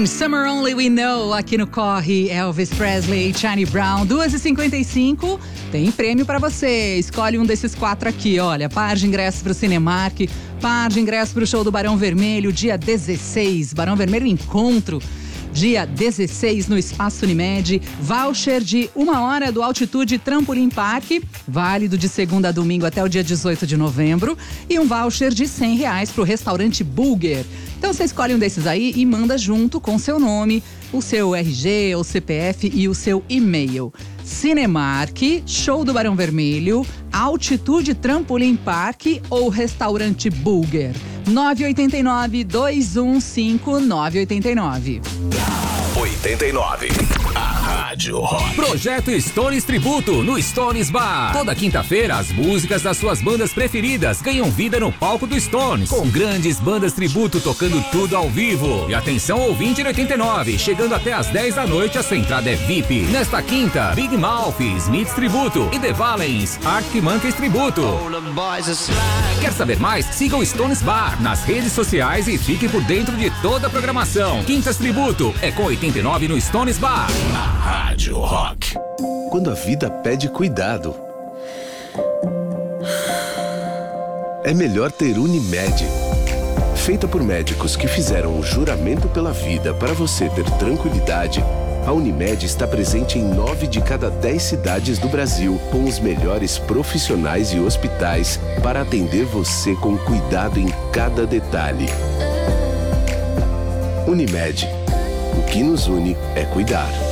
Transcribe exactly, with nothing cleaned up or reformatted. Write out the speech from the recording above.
Queen, Summer Only We Know, aqui no Corre, Elvis Presley, Charlie Brown, duas e cinquenta e cinco, tem prêmio pra você, escolhe um desses quatro aqui, olha, par de ingressos pro Cinemark, par de ingressos pro show do Barão Vermelho, dia dezesseis, Barão Vermelho Encontro, dia dezesseis no Espaço Unimed, voucher de uma hora do Altitude Trampolim Park, válido de segunda a domingo até o dia dezoito de novembro, e um voucher de cem reais pro restaurante Burger. Então você escolhe um desses aí e manda junto com seu nome, o seu R G, o C P F e o seu e-mail. Cinemark, Show do Barão Vermelho, Altitude Trampolim Park ou Restaurante Burger. nove oito nove, dois um cinco, nove oito nove. oitenta e nove. A Rádio Rock. Projeto Stones Tributo no Stones Bar. Toda quinta-feira, as músicas das suas bandas preferidas ganham vida no palco do Stones. Com grandes bandas tributo tocando tudo ao vivo. E atenção, ouvinte de oitenta e nove, chegando até às dez da noite, a sua entrada é V I P. Nesta quinta, Big Mouth, Smiths Tributo e The Valens, Arctic Monkeys Tributo. Quer saber mais? Siga o Stones Bar nas redes sociais e fique por dentro de toda a programação. Quintas Tributo é com oitenta e nove no Stones Bar. A Rádio Rock. Quando a vida pede cuidado, é melhor ter Unimed. Feita por médicos que fizeram o juramento pela vida para você ter tranquilidade, a Unimed está presente em nove de cada dez cidades do Brasil, com os melhores profissionais e hospitais para atender você com cuidado em cada detalhe. Unimed. O que nos une é cuidar.